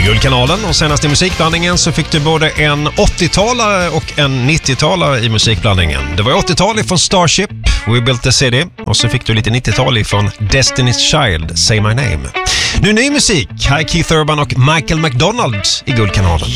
Guldkanalen, och senast i musikblandningen så fick du både en 80-talare och en 90-talare i musikblandningen. Det var 80-tal från Starship, We Built the City, och så fick du lite 90-tal från Destiny's Child, Say My Name. Nu ny musik, här är Keith Urban och Michael McDonald i Guldkanalen.